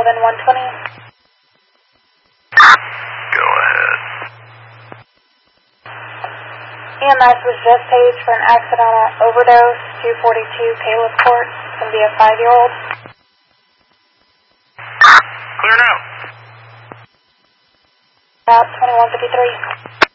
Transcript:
Sullivan 120. Go ahead. EMS was just paged for an accidental overdose, 242 Caleb Court. It's going to be a 5-year-old. Clear now. About 2153.